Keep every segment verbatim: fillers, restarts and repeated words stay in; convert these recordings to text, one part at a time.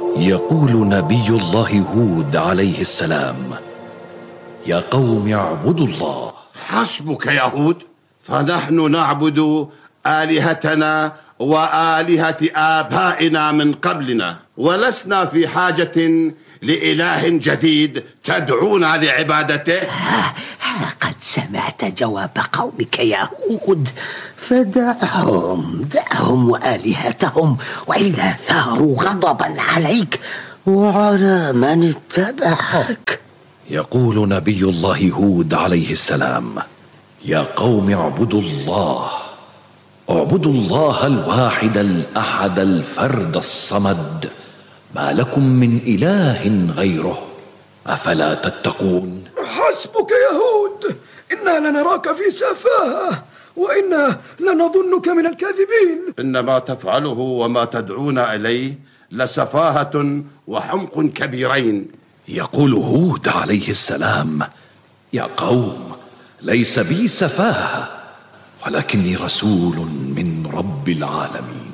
يقول نبي الله هود عليه السلام: يا قوم اعبدوا الله. حسبك يا هود، فنحن نعبد آلهتنا وآلهة آبائنا من قبلنا، ولسنا في حاجة لإله جديد تدعونا لعبادته. قد سمعت جواب قومك يا هود، فدعهم دعهم وآلهتهم، وإلا ثاروا غضبا عليك وعلى من اتبعك. يقول نبي الله هود عليه السلام: يا قوم اعبدوا الله، اعبدوا الله الواحد الأحد الفرد الصمد، ما لكم من إله غيره، أفلا تتقون؟ حسبك يا هود، إنا لنراك في سفاهة، وإنا لنظنك من الكاذبين. إن ما تفعله وما تدعون إليه لسفاهة وحمق كبيرين. يقول هود عليه السلام: يا قوم، ليس بي سفاهة، ولكني رسول من رب العالمين.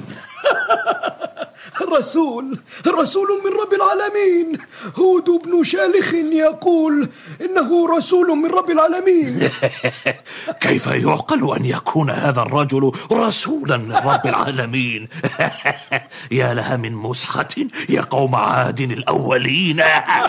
رسول رسول من رب العالمين. هود بن شالخ يقول إنه رسول من رب العالمين. كيف يعقل أن يكون هذا الرجل رسولا من رب العالمين؟ يا لها من مسحة يا قوم عاد الأولين.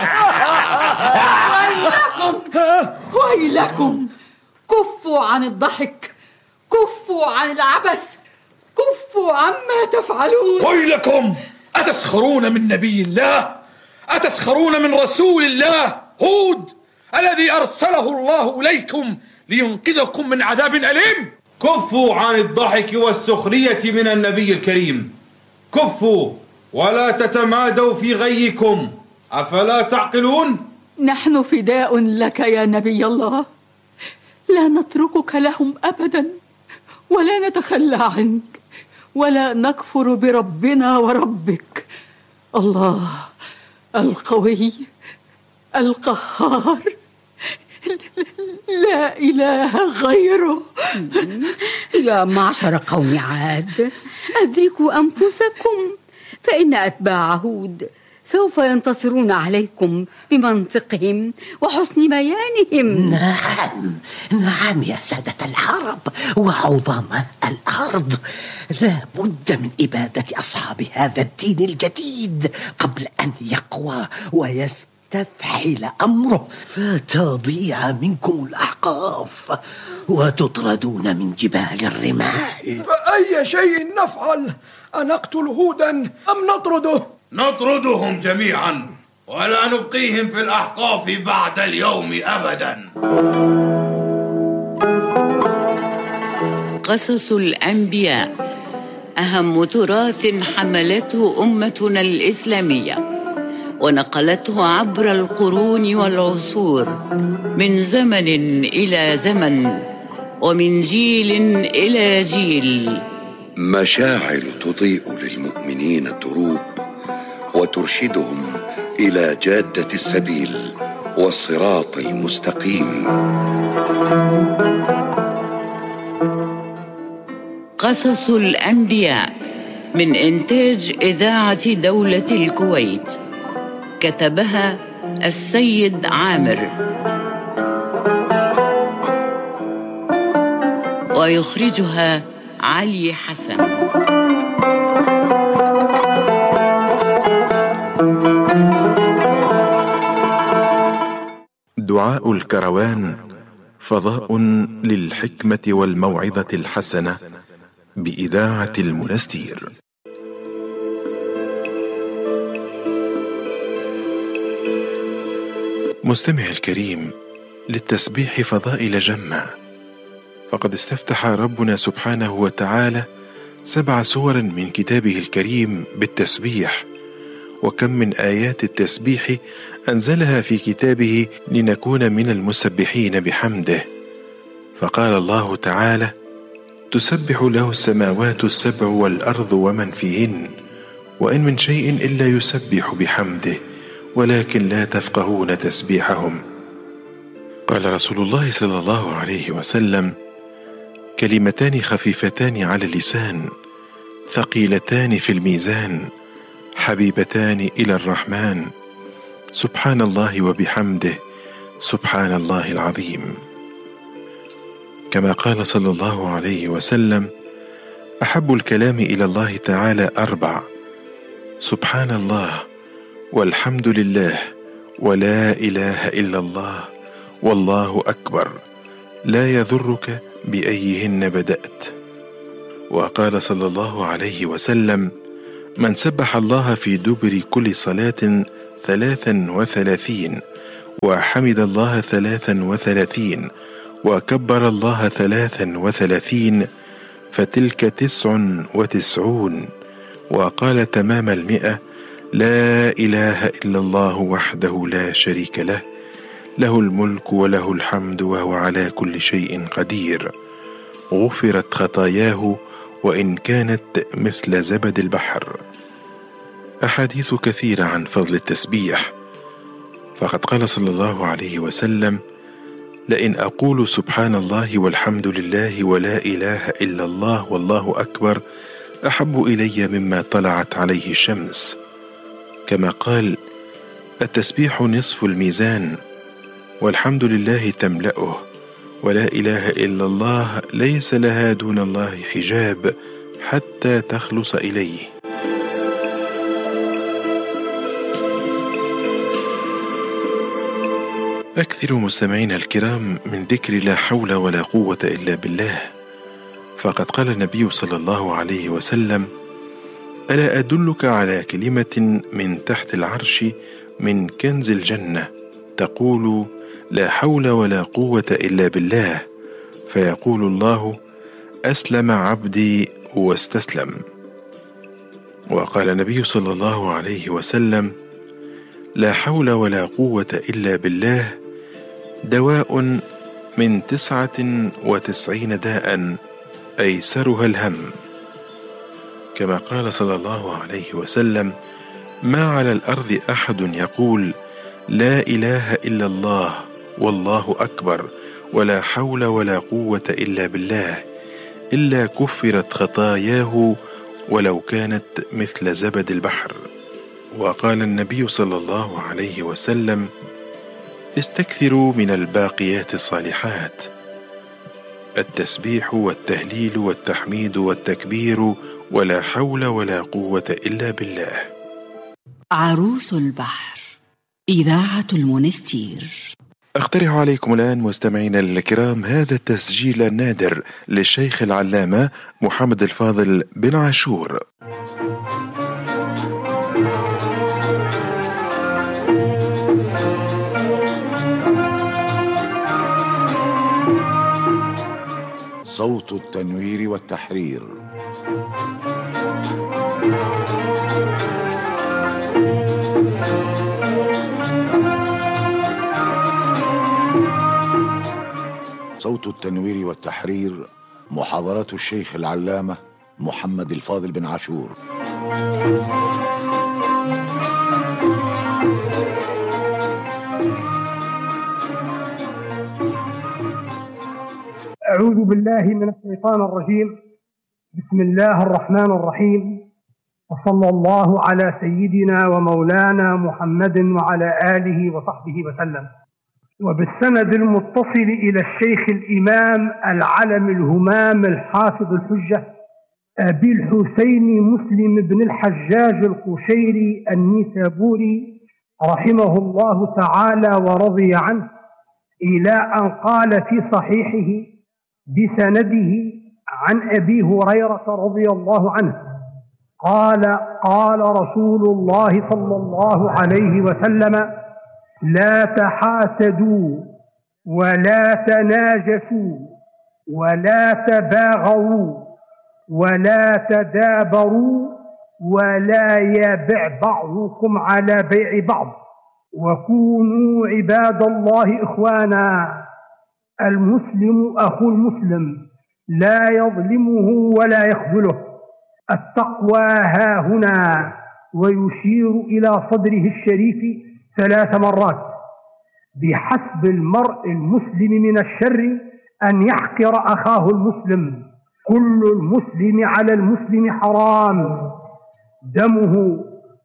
ويلكم ويلكم، كفوا عن الضحك، كفوا عن العبث، كفوا عما تفعلون. ويلكم، أتسخرون من نبي الله؟ أتسخرون من رسول الله هود الذي أرسله الله إليكم لينقذكم من عذاب أليم؟ كفوا عن الضحك والسخرية من النبي الكريم، كفوا ولا تتمادوا في غيكم، أفلا تعقلون؟ نحن فداء لك يا نبي الله، لا نتركك لهم أبدا، ولا نتخلى عنك، ولا نكفر بربنا وربك الله القوي القهار، لا إله غيره. يا معشر قوم عاد، أدركوا أنفسكم، فإن أتباع هود سوف ينتصرون عليكم بمنطقهم وحسن بيانهم. نعم نعم يا سادة العرب وعظماء الأرض، لا بد من إبادة أصحاب هذا الدين الجديد قبل أن يقوى ويستفحل أمره، فتضيع منكم الأحقاف وتطردون من جبال الرمال. فأي شيء نفعل؟ أنقتل هودا أم نطرده؟ نطردهم جميعا ولا نبقيهم في الأحقاف بعد اليوم أبدا. قصص الأنبياء أهم تراث حملته أمتنا الإسلامية، ونقلته عبر القرون والعصور، من زمن إلى زمن، ومن جيل إلى جيل. مشاعل تضيء للمؤمنين الدروب وترشدهم إلى جادة السبيل والصراط المستقيم. قصص الأنبياء من إنتاج إذاعة دولة الكويت، كتبها السيد عامر، ويخرجها علي حسن. دعاء الكروان، فضاء للحكمة والموعظة الحسنة، بإذاعة المنستير. مستمع الكريم، للتسبيح فضائل جمة، فقد استفتح ربنا سبحانه وتعالى سبع سور من كتابه الكريم بالتسبيح، وكم من آيات التسبيح أنزلها في كتابه لنكون من المسبحين بحمده. فقال الله تعالى: تسبح له السماوات السبع والأرض ومن فيهن، وإن من شيء إلا يسبح بحمده ولكن لا تفقهون تسبيحهم. قال رسول الله صلى الله عليه وسلم: كلمتان خفيفتان على اللسان ثقيلتان في الميزان، حبيبتان إلى الرحمن، سبحان الله وبحمده، سبحان الله العظيم. كما قال صلى الله عليه وسلم: أحب الكلام إلى الله تعالى أربع: سبحان الله، والحمد لله، ولا إله إلا الله، والله أكبر، لا يضرك بأيهن بدأت. وقال صلى الله عليه وسلم: من سبح الله في دبر كل صلاة ثلاثا وثلاثين، وحمد الله ثلاثا وثلاثين، وكبر الله ثلاثا وثلاثين، فتلك تسع وتسعون. وقال تمام المئة: لا إله إلا الله وحده لا شريك له، له الملك وله الحمد وهو على كل شيء قدير، غفرت خطاياه وإن كانت مثل زبد البحر. أحاديث كثيرة عن فضل التسبيح، فقد قال صلى الله عليه وسلم: لئن أقول سبحان الله والحمد لله ولا إله إلا الله والله أكبر أحب إلي مما طلعت عليه الشمس. كما قال: التسبيح نصف الميزان، والحمد لله تملأه، ولا إله إلا الله ليس لها دون الله حجاب حتى تخلص إليه. أكثر مستمعين الكرام من ذكر لا حول ولا قوة إلا بالله، فقد قال النبي صلى الله عليه وسلم: ألا أدلك على كلمة من تحت العرش من كنز الجنة، تقول لا حول ولا قوة إلا بالله، فيقول الله: أسلم عبدي واستسلم. وقال النبي صلى الله عليه وسلم: لا حول ولا قوة إلا بالله دواء من تسعة وتسعين داء أيسرها الهم. كما قال صلى الله عليه وسلم: ما على الأرض أحد يقول لا إله إلا الله والله أكبر ولا حول ولا قوة إلا بالله إلا كفرت خطاياه ولو كانت مثل زبد البحر. وقال النبي صلى الله عليه وسلم: استكثروا من الباقيات الصالحات، التسبيح والتهليل والتحميد والتكبير ولا حول ولا قوة إلا بالله. عروس البحر، إذاعة المونستير. أقترح عليكم الآن مستمعينا الكرام هذا التسجيل النادر للشيخ العلامة محمد الفاضل بن عاشور. صوت التنوير والتحرير. صوت التنوير والتحرير، محاضرات الشيخ العلامة محمد الفاضل بن عاشور. أعوذ بالله من الشيطان الرجيم. بسم الله الرحمن الرحيم، وصلى الله على سيدنا ومولانا محمد وعلى آله وصحبه وسلم. وبالسند المتصل إلى الشيخ الإمام العلم الهمام الحافظ الحجة أبي الحسين مسلم بن الحجاج القشيري النيسابوري رحمه الله تعالى ورضي عنه، إلى أن قال في صحيحه بسنده عن أبي هريرة رضي الله عنه قال: قال رسول الله صلى الله عليه وسلم: لا تحاسدوا ولا تناجسوا ولا تباغوا ولا تدابروا ولا يبع بعضكم على بيع بعض، وكونوا عباد الله إخوانا. المسلم أخو المسلم، لا يظلمه ولا يخذله. التقوى ها هنا، ويشير إلى صدره الشريف ثلاث مرات. بحسب المرء المسلم من الشر أن يحقر أخاه المسلم. كل المسلم على المسلم حرام، دمه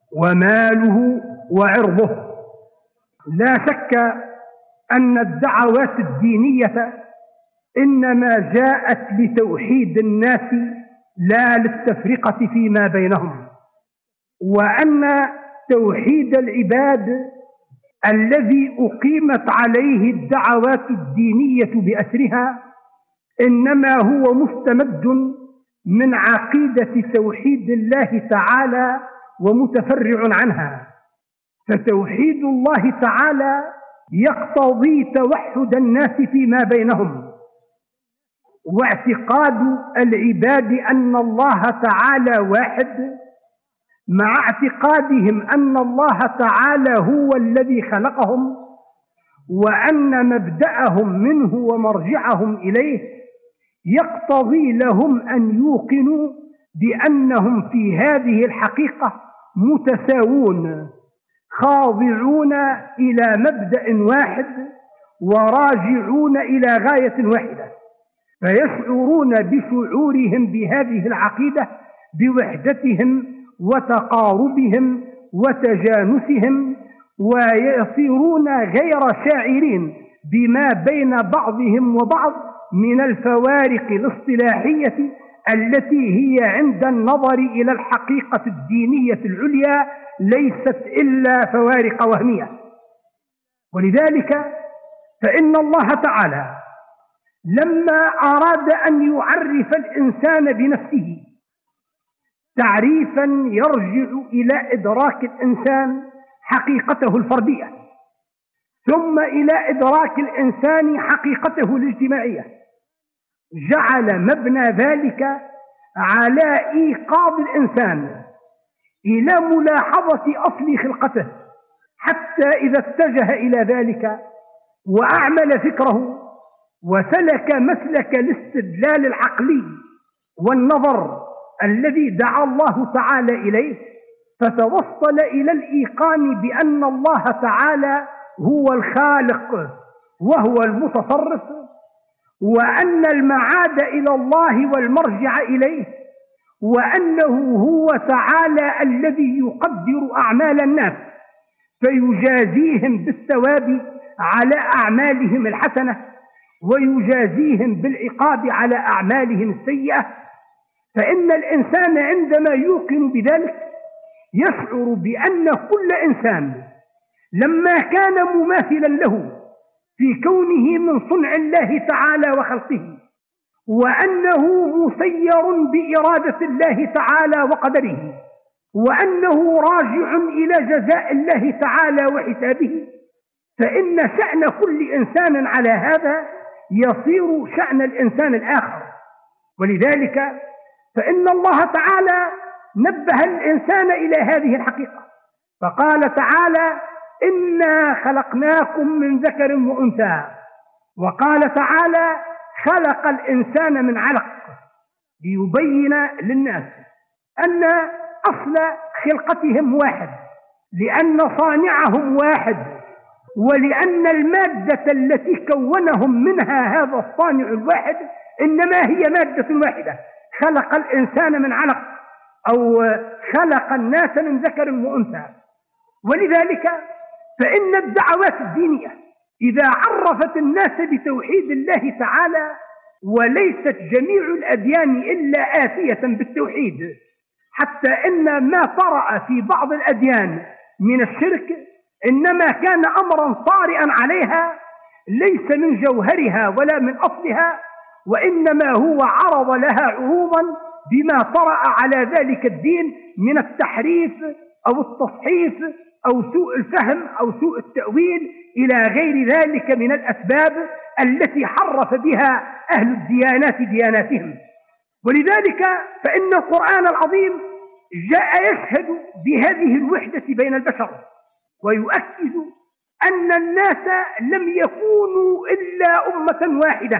وماله وعرضه. لا شك أن الدعوات الدينية إنما جاءت لتوحيد الناس لا للتفرقة فيما بينهم، وأن توحيد العباد الذي أقيمت عليه الدعوات الدينية بأسرها إنما هو مستمد من عقيدة توحيد الله تعالى ومتفرع عنها. فتوحيد الله تعالى يقتضي توحد الناس فيما بينهم، واعتقاد العباد أن الله تعالى واحد مع اعتقادهم أن الله تعالى هو الذي خلقهم، وأن مبدأهم منه ومرجعهم إليه، يقتضي لهم أن يوقنوا بأنهم في هذه الحقيقة متساوون خاضعون إلى مبدأ واحد وراجعون إلى غاية واحدة، فيشعرون بشعورهم بهذه العقيدة بوحدتهم وتقاربهم وتجانسهم، ويصيرون غير شاعرين بما بين بعضهم وبعض من الفوارق الاصطلاحية التي هي عند النظر إلى الحقيقة الدينية العليا ليست إلا فوارق وهمية. ولذلك فإن الله تعالى لما أراد أن يعرف الإنسان بنفسه تعريفا يرجع إلى إدراك الإنسان حقيقته الفردية، ثم إلى إدراك الإنسان حقيقته الاجتماعية، جعل مبنى ذلك على إيقاظ الإنسان إلى ملاحظة أصل خلقته، حتى إذا اتجه إلى ذلك وأعمل فكره وسلك مسلك الاستدلال العقلي والنظر الذي دعا الله تعالى إليه، فتوصل إلى الإيقان بأن الله تعالى هو الخالق وهو المتصرف، وأن المعاد إلى الله والمرجع إليه، وأنه هو تعالى الذي يقدر أعمال الناس فيجازيهم بالثواب على أعمالهم الحسنة ويجازيهم بالعقاب على أعمالهم السيئة. فإن الإنسان عندما يوقن بذلك يشعر بأن كل إنسان لما كان مماثلا له في كونه من صنع الله تعالى وخلقه، وأنه مسير بإرادة الله تعالى وقدره، وأنه راجع إلى جزاء الله تعالى وحسابه، فإن شأن كل إنسان على هذا يصير شأن الإنسان الآخر. ولذلك فإن الله تعالى نبه الإنسان إلى هذه الحقيقة، فقال تعالى: إنا خلقناكم من ذكر وأنثى، وقال تعالى: خلق الإنسان من علق، ليبين للناس أن أصل خلقتهم واحد، لأن صانعهم واحد، ولأن المادة التي كونهم منها هذا الصانع الواحد إنما هي مادة واحدة. خلق الإنسان من علق، أو خلق الناس من ذكر وأنثى. ولذلك فإن الدعوات الدينية إذا عرفت الناس بتوحيد الله تعالى، وليست جميع الأديان إلا آتية بالتوحيد، حتى إن ما طرأ في بعض الأديان من الشرك إنما كان أمرا طارئا عليها ليس من جوهرها ولا من أصلها، وإنما هو عرض لها عروضا بما طرأ على ذلك الدين من التحريف أو التصحيف أو سوء الفهم أو سوء التأويل إلى غير ذلك من الأسباب التي حرف بها أهل الديانات دياناتهم. ولذلك فإن القرآن العظيم جاء يشهد بهذه الوحدة بين البشر، ويؤكد أن الناس لم يكونوا إلا أمة واحدة،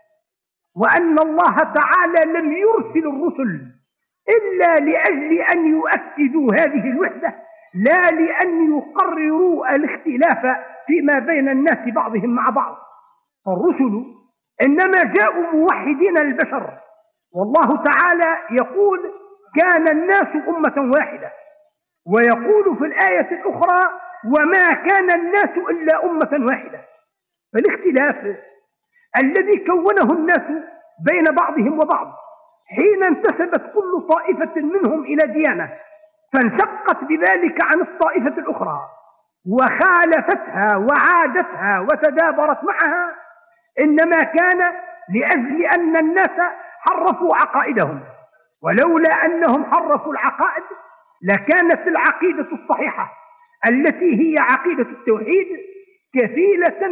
وأن الله تعالى لم يرسل الرسل إلا لأجل أن يؤكدوا هذه الوحدة، لا لأن يقرروا الاختلاف فيما بين الناس بعضهم مع بعض. فالرسل إنما جاءوا موحدين للبشر، والله تعالى يقول: كان الناس أمة واحدة. ويقول في الآية الأخرى وما كان الناس إلا أمة واحدة. فالاختلاف الذي كونه الناس بين بعضهم وبعض حين انتسبت كل طائفة منهم إلى ديانة فانشقت بذلك عن الطائفة الأخرى وخالفتها وعادتها وتدابرت معها، إنما كان لأجل أن الناس حرفوا عقائدهم، ولولا أنهم حرفوا العقائد لكانت العقيدة الصحيحة التي هي عقيدة التوحيد كفيلة